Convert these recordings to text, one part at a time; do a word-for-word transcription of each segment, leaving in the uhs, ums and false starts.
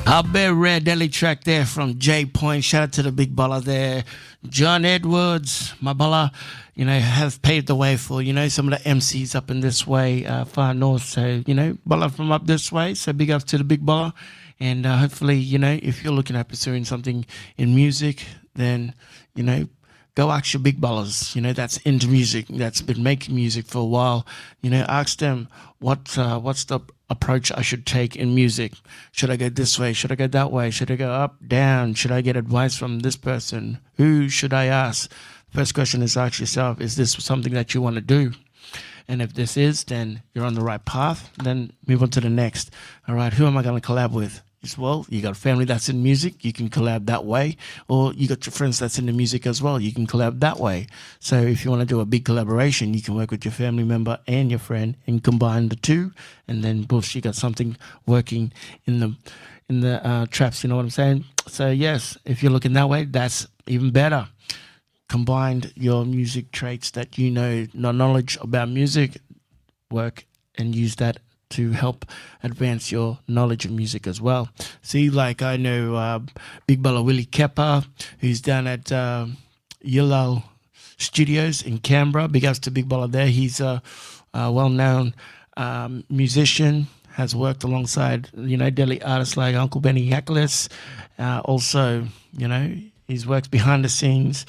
A very rare daily track there from J Point. Shout out to the big baller there. John Edwards, my baller, you know, have paved the way for, you know, some of the M Cs up in this way, uh, far north. So, you know, baller from up this way. So big up to the big baller. And uh, hopefully, you know, if you're looking at pursuing something in music, then, you know, go ask your big ballers, you know, that's into music, that's been making music for a while. You know, ask them what uh, what's the approach I should take in music. Should I go this way? Should I go that way? Should I go up, down? Should I get advice from this person? Who should I ask? First question is ask yourself, is this something that you want to do? And if this is, then you're on the right path. Then move on to the next. All right, who am I going to collab with? As well, you got a family that's in music, you can collab that way, or you got your friends that's in the music as well, you can collab that way. So if you want to do a big collaboration, you can work with your family member and your friend and combine the two, and then both you got something working in the in the uh, traps. You know what I'm saying? So yes, if you're looking that way, that's even better. Combine your music traits that you know, no knowledge about music, work and use that to help advance your knowledge of music as well. See, like I know uh, Big Baller Willie Kepper, who's down at uh, Yellow Studios in Canberra. Big ups to Big Baller there. He's a, a well-known um, musician, has worked alongside, you know, Delhi artists like Uncle Benny Hackles. Uh, also, you know, he's worked behind the scenes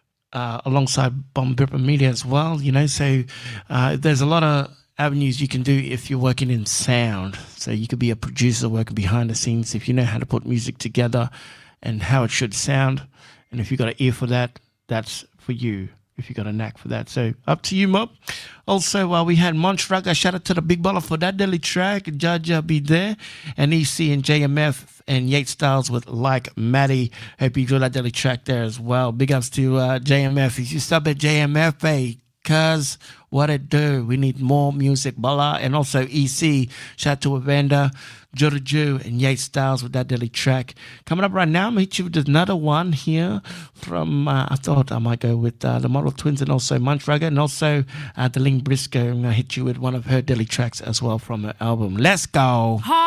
uh, alongside Bomb Bipper Media as well, you know, so uh, there's a lot of avenues you can do if you're working in sound. So you could be a producer working behind the scenes if you know how to put music together and how it should sound. And if you got an ear for that, that's for you. If you got a knack for that. So up to you, Mob. Also, uh, we had Montraga. Shout out to the big baller for that daily track. Jaja be there. And E C and J M F and Yates Styles with Like Maddie. Hope you enjoyed that daily track there as well. Big ups to uh, J M F. If you stop at J M F, hey, cuz what it do? We need more music, Bala, and also E C. Shout out to Evander, Juju, and Yates Styles with that daily track. Coming up right now, I'm going to hit you with another one here from, uh, I thought I might go with uh, the Model Twins and also Munchraga, and also uh, the Ling Briscoe. I'm going to hit you with one of her daily tracks as well from her album. Let's go.